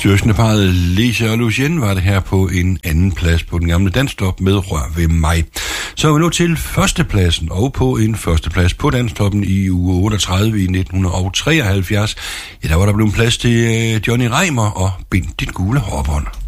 Søskendeparret Lisa og Lucien var det her på en anden plads på den gamle danstop med Rør ved mig. Så er vi nu til førstepladsen, og på en førsteplads på danstoppen i uge 38 i 1973. Ja, der var der blevet plads til Johnny Reimer og Bind dit gule hårbånd.